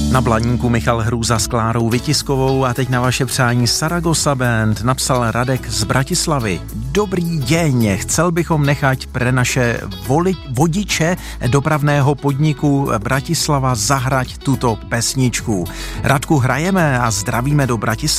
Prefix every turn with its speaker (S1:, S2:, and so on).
S1: Na Blaníku Michal Hrůza s Klárou Vytiskovou a teď na vaše přání Saragossa Band napsal Radek z Bratislavy. Dobrý deň, chcel bychom nechať pre naše vodiče dopravného podniku Bratislava zahrať tuto pesničku. Radku, hrajeme a zdravíme do Bratislavy.